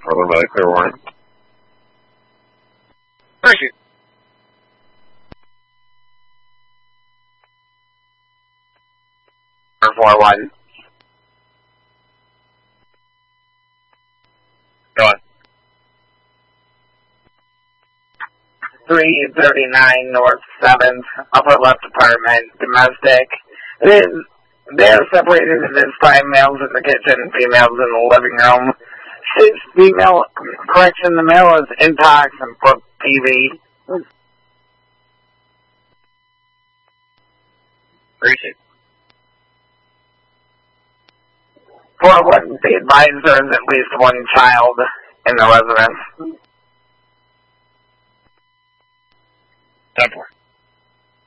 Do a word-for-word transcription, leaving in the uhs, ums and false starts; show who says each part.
Speaker 1: for the really clear warning.
Speaker 2: Appreciate it. four one. Go on. three thirty-nine North seventh, upper left apartment, domestic. It is, they're separated at this time, males in the kitchen, females in the living room. Six female, correction, the male is intox and put P V. Appreciate it. For what the advisor is at least one child in the residence. ten four.